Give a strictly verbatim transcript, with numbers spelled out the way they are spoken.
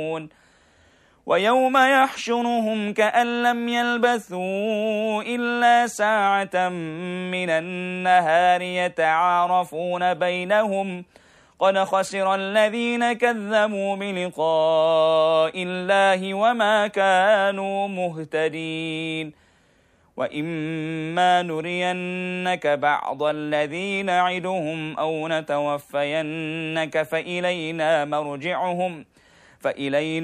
ويوم يحشرهم كأن لم يلبثوا إلا ساعة من النهار يتعارفون بينهم قد خسر الذين كذبوا بلقاء الله وما كانوا مهتدين وإما نرينك بعض الذي نعدهم أو نتوفينك فإلينا مرجعهم فإلينا